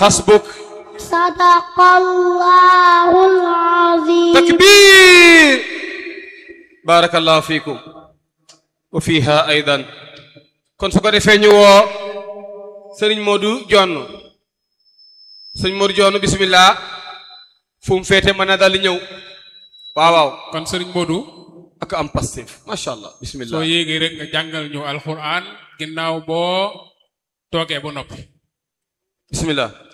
حسبك صدق الله العظيم تكبير بارك الله فيكم وفيها أيضا kon su ko defee ñu woo Serigne Modou Dione Serigne Modou Dione bismillah fu mu féete mën a dal ñëw waaw waaw kon Serigne Modou ak am Pastef macha allah bismillah soo yéegee rek nga jàngal ñu alquran ginnaaw boo toogee ba noppi bismillah